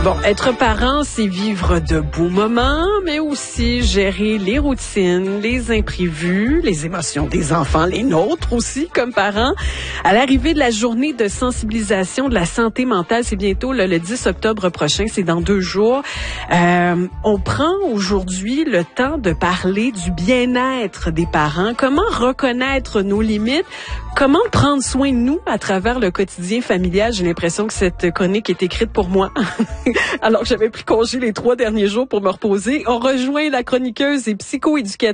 Bon, être parent, c'est vivre de beaux moments, mais aussi gérer les routines, les imprévus, les émotions des enfants, les nôtres aussi comme parents. À l'arrivée de la journée de sensibilisation de la santé mentale, c'est bientôt le 10 octobre prochain, c'est dans 2 jours. On prend aujourd'hui le temps de parler du bien-être des parents, comment reconnaître nos limites, comment prendre soin de nous à travers le quotidien familial. J'ai l'impression que cette chronique est écrite pour moi. Alors que j'avais pris congé les 3 derniers jours pour me reposer. On rejoint la chroniqueuse et psychoéducatrice